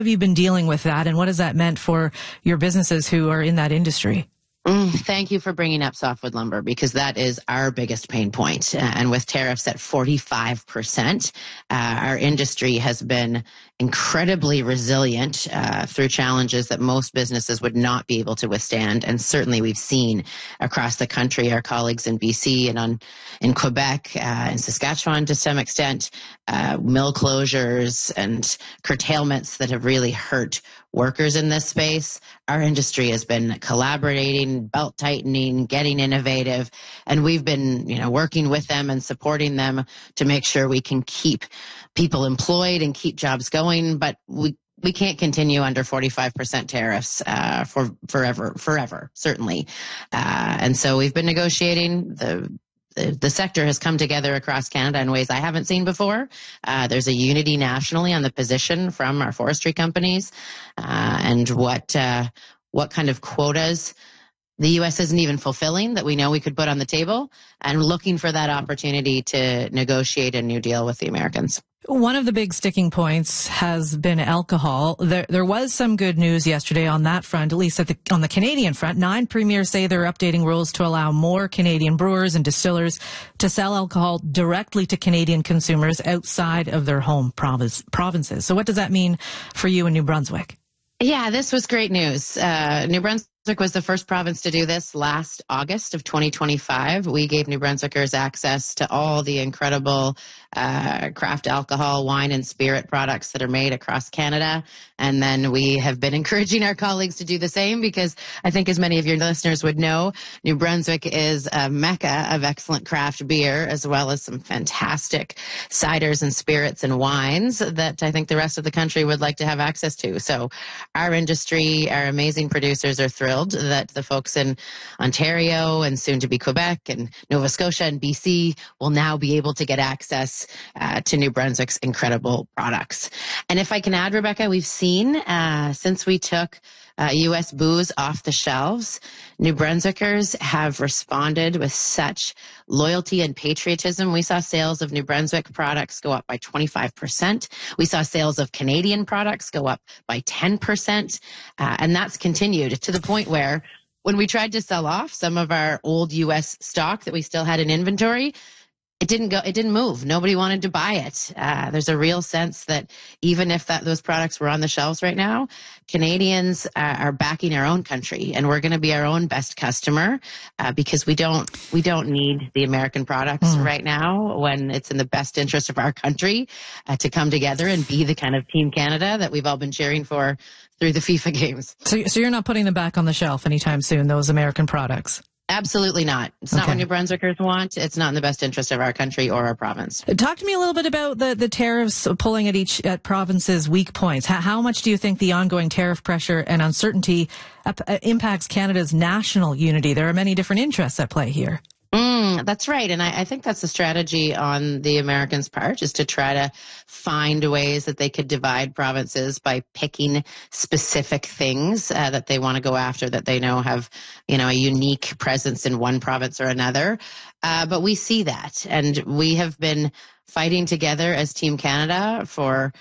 have you been dealing with that, and what has that meant for your businesses who are in that industry? Thank you for bringing up softwood lumber, because that is our biggest pain point. And with tariffs at 45%, our industry has been incredibly resilient through challenges that most businesses would not be able to withstand. And certainly we've seen across the country, our colleagues in BC and in Quebec and Saskatchewan to some extent, mill closures and curtailments that have really hurt workers in this space. Our industry has been collaborating, belt tightening, getting innovative, and we've been, working with them and supporting them to make sure we can keep people employed and keep jobs going. But we can't continue under 45% tariffs for forever, certainly. And so we've been negotiating. The sector has come together across Canada in ways I haven't seen before. There's a unity nationally on the position from our forestry companies and what kind of quotas the U.S. isn't even fulfilling that we know we could put on the table, and looking for that opportunity to negotiate a new deal with the Americans. One of the big sticking points has been alcohol. There was some good news yesterday on that front, at least on the Canadian front. 9 premiers say they're updating rules to allow more Canadian brewers and distillers to sell alcohol directly to Canadian consumers outside of their home provinces. So what does that mean for you in New Brunswick? Yeah, this was great news. New Brunswick was the first province to do this last August of 2025. We gave New Brunswickers access to all the incredible craft alcohol, wine, and spirit products that are made across Canada. And then we have been encouraging our colleagues to do the same, because I think, as many of your listeners would know, New Brunswick is a mecca of excellent craft beer, as well as some fantastic ciders and spirits and wines that I think the rest of the country would like to have access to. So our industry, our amazing producers, are thrilled that the folks in Ontario and soon to be Quebec and Nova Scotia and BC will now be able to get access to New Brunswick's incredible products. And if I can add, Rebecca, we've seen since we took U.S. booze off the shelves, New Brunswickers have responded with such loyalty and patriotism. We saw sales of New Brunswick products go up by 25%. We saw sales of Canadian products go up by 10%. And that's continued to the point where when we tried to sell off some of our old U.S. stock that we still had in inventory, it didn't move. Nobody wanted to buy it. There's a real sense that even if those products were on the shelves right now, Canadians are backing our own country, and we're going to be our own best customer because we don't need the American products right now, when it's in the best interest of our country to come together and be the kind of Team Canada that we've all been cheering for through the FIFA games. So you're not putting them back on the shelf anytime soon, those American products? Absolutely not. It's not what New Brunswickers want. It's not in the best interest of our country or our province. Talk to me a little bit about the tariffs pulling at provinces' weak points. How much do you think the ongoing tariff pressure and uncertainty impacts Canada's national unity? There are many different interests at play here. That's right. And I think that's the strategy on the Americans' part, is to try to find ways that they could divide provinces by picking specific things that they want to go after, that they know have, a unique presence in one province or another. But we see that. And we have been fighting together as Team Canada for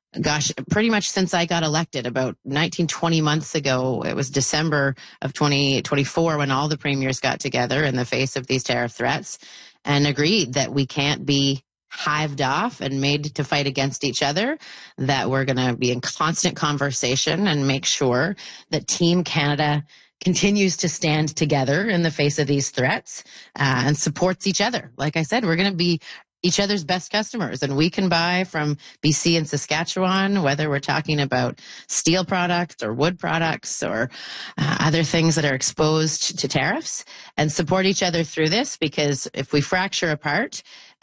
pretty much since I got elected about 20 months ago. It was December of 2024 when all the premiers got together in the face of these tariff threats and agreed that we can't be hived off and made to fight against each other, that we're going to be in constant conversation and make sure that Team Canada continues to stand together in the face of these threats and supports each other. Like I said, we're going to be each other's best customers, and we can buy from BC and Saskatchewan, whether we're talking about steel products or wood products or other things that are exposed to tariffs, and support each other through this, because if we fracture apart,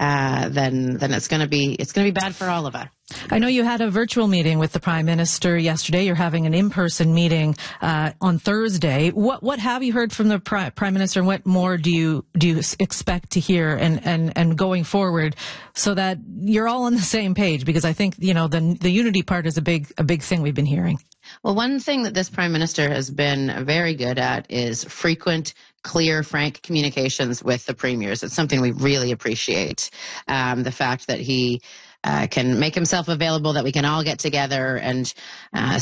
then it's going to be bad for all of us. I know you had a virtual meeting with the Prime Minister yesterday. You're having an in-person meeting on Thursday. What have you heard from the Prime Minister, and what more do you expect to hear and going forward, so that you're all on the same page? Because I think the unity part is a big thing we've been hearing. Well, one thing that this Prime Minister has been very good at is frequent, clear, frank communications with the premiers. It's something we really appreciate. The fact that he can make himself available, that we can all get together and